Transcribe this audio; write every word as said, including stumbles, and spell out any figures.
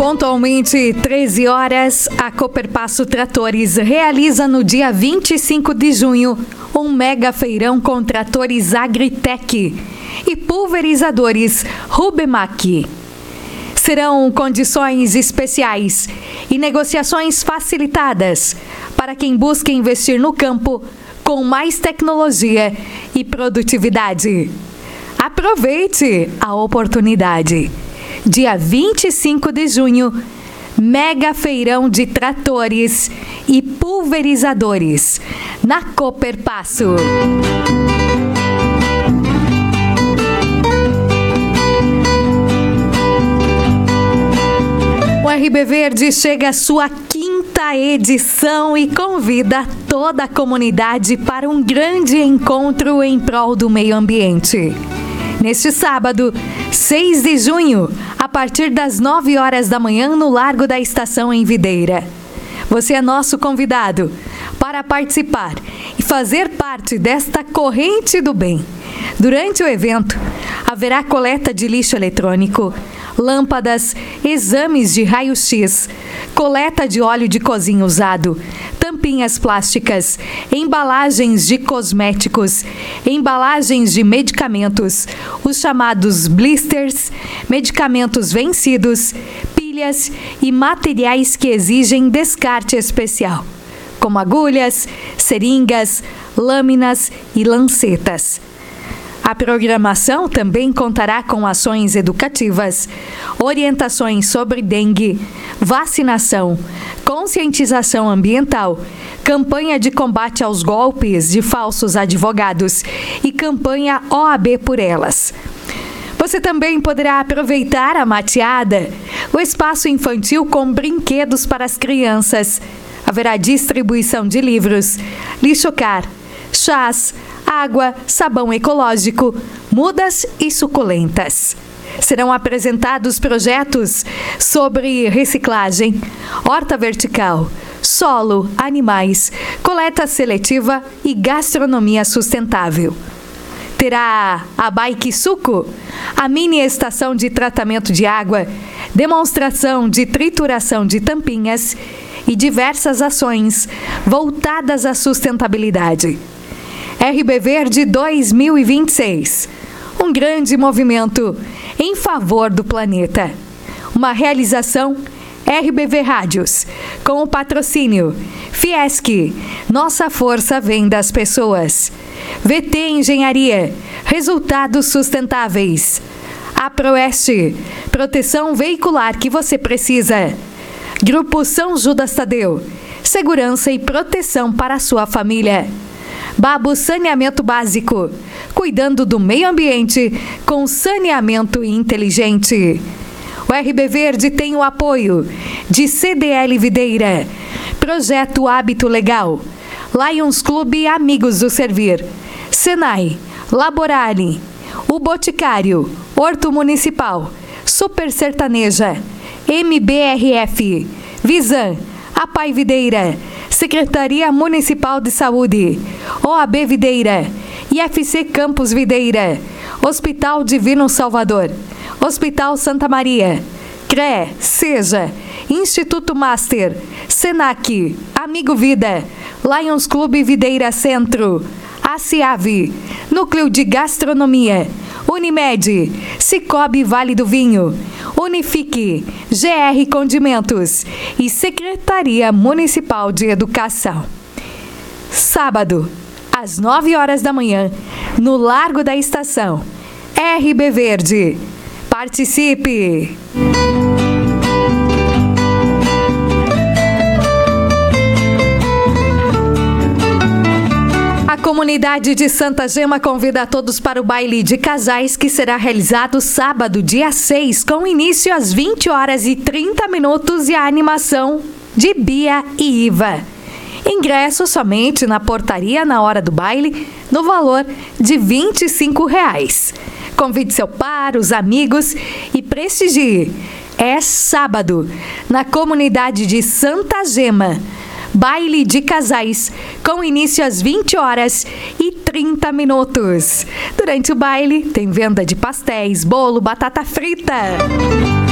Pontualmente treze horas, a Cooperpasso Tratores realiza no dia vinte e cinco de junho um mega feirão com tratores Agritec e pulverizadores Rubemac. Serão condições especiais e negociações facilitadas para quem busca investir no campo com mais tecnologia e produtividade. Aproveite a oportunidade. Dia vinte e cinco de junho, mega feirão de tratores e pulverizadores na Cooperpasso. O R B Verde chega à sua quinta edição e convida toda a comunidade para um grande encontro em prol do meio ambiente. Neste sábado, seis de junho, a partir das nove horas da manhã, no Largo da Estação, em Videira. Você é nosso convidado para participar e fazer parte desta corrente do bem. Durante o evento, haverá coleta de lixo eletrônico, lâmpadas, exames de raio-x, coleta de óleo de cozinha usado, tampinhas plásticas, embalagens de cosméticos, embalagens de medicamentos, os chamados blisters, medicamentos vencidos, pilhas e materiais que exigem descarte especial, como agulhas, seringas, lâminas e lancetas. A programação também contará com ações educativas, orientações sobre dengue, vacinação, conscientização ambiental, campanha de combate aos golpes de falsos advogados e campanha O A B por Elas. Você também poderá aproveitar a mateada, o espaço infantil com brinquedos para as crianças. Haverá distribuição de livros, lixocar, chás, água, sabão ecológico, mudas e suculentas. Serão apresentados projetos sobre reciclagem, horta vertical, solo, animais, coleta seletiva e gastronomia sustentável. Terá a Bike Suco, a mini estação de tratamento de água, demonstração de trituração de tampinhas e diversas ações voltadas à sustentabilidade. R B Verde dois mil e vinte e seis. Um grande movimento em favor do planeta. Uma realização R B V Rádios, com o patrocínio Fiesc, nossa força vem das pessoas. V T Engenharia, resultados sustentáveis. Aproeste, proteção veicular que você precisa. Grupo São Judas Tadeu, segurança e proteção para a sua família. Babo Saneamento Básico, cuidando do meio ambiente com saneamento inteligente. O R B Verde tem o apoio de C D L Videira, Projeto Hábito Legal, Lions Clube Amigos do Servir, Senai, Laborale, O Boticário, Horto Municipal, Super Sertaneja, M B R F, Visan, Apai Videira, Secretaria Municipal de Saúde, O A B Videira, I F C Campus Videira, Hospital Divino Salvador, Hospital Santa Maria, C R E, SEJA, Instituto Master, Senac, Amigo Vida, Lions Clube Videira Centro, ACIAV, Núcleo de Gastronomia, Unimed, Cicobi Vale do Vinho, Unifique, G R Condimentos e Secretaria Municipal de Educação. Sábado, às nove horas da manhã, no Largo da Estação. R B Verde. Participe! A comunidade de Santa Gema convida a todos para o baile de casais que será realizado sábado, dia seis, com início às vinte horas e trinta minutos e a animação de Bia e Iva. Ingresso somente na portaria na hora do baile, no valor de vinte e cinco reais. Convide seu par, os amigos e prestigie. É sábado, na comunidade de Santa Gema. Baile de casais, com início às vinte horas e trinta minutos. Durante o baile, tem venda de pastéis, bolo, batata frita.